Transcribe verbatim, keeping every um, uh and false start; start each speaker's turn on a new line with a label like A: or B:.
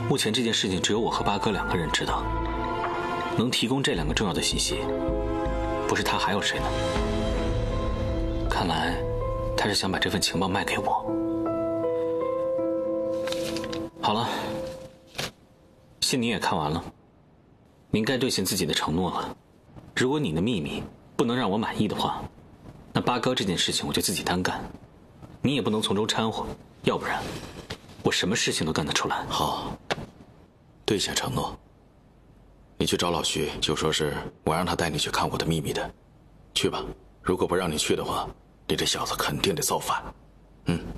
A: 目前这件事情只有我和八哥两个人知道，能提供这两个重要的信息，不是他还有谁呢？看来他是想把这份情报卖给我。好了，信你也看完了，您该兑现自己的承诺了。如果你的秘密不能让我满意的话，那八哥这件事情我就自己单干，你也不能从中掺和，要不然我什么事情都干得出来。
B: 好，兑现承诺。你去找老徐，就说是我让他带你去看我的秘密的，去吧。如果不让你去的话，你这小子肯定得造反。嗯。